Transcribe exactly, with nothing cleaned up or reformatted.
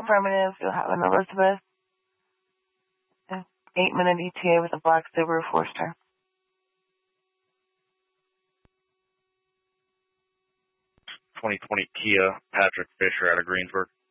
Affirmative. You'll have an Elizabeth. Eight-minute E T A with a black Subaru Forester. twenty twenty Kia Patrick Fisher out of Greensburg.